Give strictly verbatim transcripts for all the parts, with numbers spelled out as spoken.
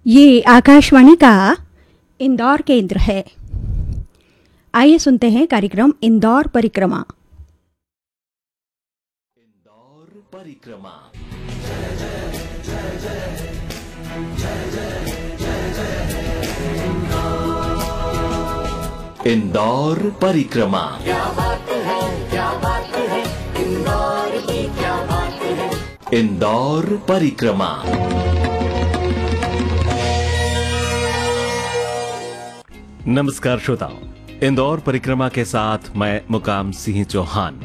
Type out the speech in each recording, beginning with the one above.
ये आकाशवाणी का इंदौर केंद्र है। आइए सुनते हैं कार्यक्रम इंदौर परिक्रमा। इंदौर परिक्रमा। इंदौर परिक्रमा। क्या बात है, क्या बात है, इंदौर की क्या बात है। इंदौर परिक्रमा। नमस्कार श्रोताओ, इंदौर परिक्रमा के साथ मैं मुकाम सिंह चौहान।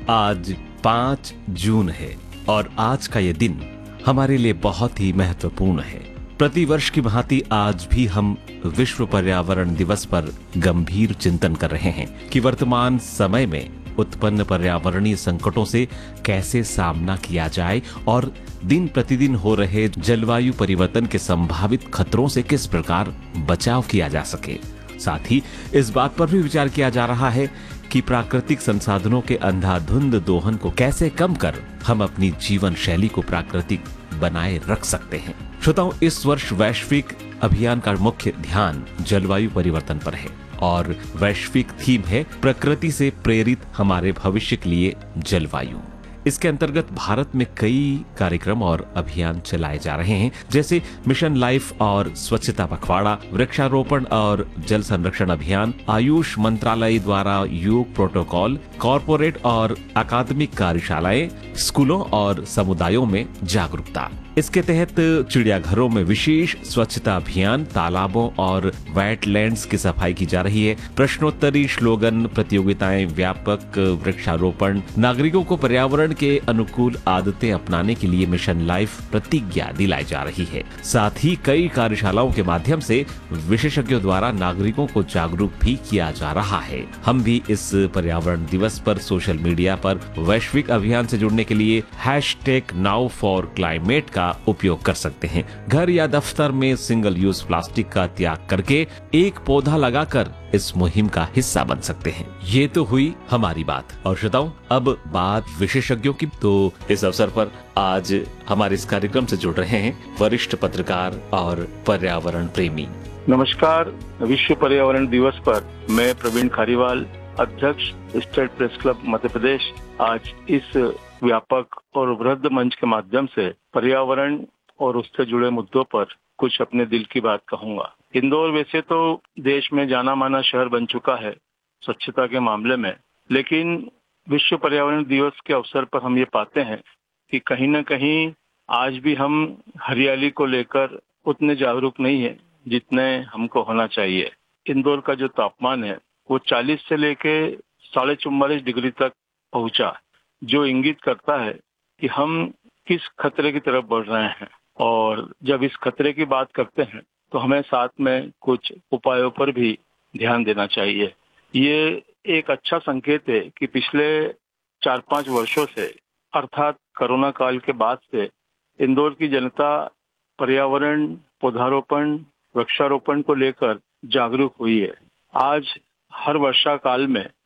आज पाँच जून है और आज का ये दिन हमारे लिए बहुत ही महत्वपूर्ण है। प्रतिवर्ष की भांति आज भी हम विश्व पर्यावरण दिवस पर गंभीर चिंतन कर रहे हैं कि वर्तमान समय में उत्पन्न पर्यावरणीय संकटों से कैसे सामना किया जाए और दिन प्रतिदिन हो रहे जलवायु परिवर्तन के संभावित खतरों से किस प्रकार बचाव किया जा सके। साथ ही इस बात पर भी विचार किया जा रहा है कि प्राकृतिक संसाधनों के अंधाधुंध दोहन को कैसे कम कर हम अपनी जीवन शैली को प्राकृतिक बनाए रख सकते हैं। श्रोताओं, इस वर्ष वैश्विक अभियान का मुख्य ध्यान जलवायु परिवर्तन पर है और वैश्विक थीम है प्रकृति से प्रेरित हमारे भविष्य के लिए जलवायु। इसके अंतर्गत भारत में कई कार्यक्रम और अभियान चलाए जा रहे हैं, जैसे मिशन लाइफ और स्वच्छता पखवाड़ा, वृक्षारोपण और जल संरक्षण अभियान, आयुष मंत्रालय द्वारा योग प्रोटोकॉल, कॉरपोरेट और अकादमिक कार्यशालाएं, स्कूलों और समुदायों में जागरूकता। इसके तहत चिड़ियाघरों में विशेष स्वच्छता अभियान, तालाबों और वेटलैंड्स की सफाई की जा रही है। प्रश्नोत्तरी, स्लोगन प्रतियोगिताएं, व्यापक वृक्षारोपण, नागरिकों को पर्यावरण के अनुकूल आदतें अपनाने के लिए मिशन लाइफ प्रतिज्ञा दिलाई जा रही है। साथ ही कई कार्यशालाओं के माध्यम से विशेषज्ञों द्वारा नागरिकों को जागरूक भी किया जा रहा है। हम भी इस पर्यावरण दिवस पर सोशल मीडिया पर वैश्विक अभियान से जुड़ने के लिए हैशटैग नाउ फॉर क्लाइमेट का उपयोग कर सकते हैं। घर या दफ्तर में सिंगल यूज प्लास्टिक का त्याग करके एक पौधा लगाकर इस मुहिम का हिस्सा बन सकते हैं। ये तो हुई हमारी बात। और श्रोताओं, अब बात विशेषज्ञों की। तो इस अवसर पर आज हमारे इस कार्यक्रम से जुड़ रहे हैं वरिष्ठ पत्रकार और पर्यावरण प्रेमी। नमस्कार। विश्व पर्यावरण दिवस पर मैं प्रवीण खारीवाल, अध्यक्ष state press club Madhya Pradesh, आज इस व्यापक और वृहद मंच के माध्यम से पर्यावरण और उससे जुड़े मुद्दों पर कुछ अपने दिल की बात कहूंगा। इंदौर वैसे तो देश में जाना माना शहर बन चुका है स्वच्छता के मामले में, लेकिन विश्व पर्यावरण दिवस के अवसर पर हम ये पाते हैं कि कहीं न कहीं आज भी हम हरियाली को लेकर उतने जागरूक नहीं है जितने हमको होना चाहिए। इंदौर का जो तापमान है वो चालीस से लेके साढ़े चौवालीस डिग्री तक पहुंचा, जो इंगित करता है कि हम किस खतरे की तरफ बढ़ रहे हैं। और जब इस खतरे की बात करते हैं तो हमें साथ में कुछ उपायों पर भी ध्यान देना चाहिए। ये एक अच्छा संकेत है कि पिछले चार पांच वर्षों से, अर्थात कोरोना काल के बाद से, इंदौर की जनता पर्यावरण, पौधारोपण, वृक्षारोपण को लेकर जागरूक हुई है। आज हर वर्षा काल में